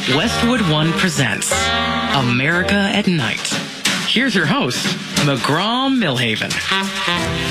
Westwood One presents America at Night. Here's your host, McGraw Millhaven.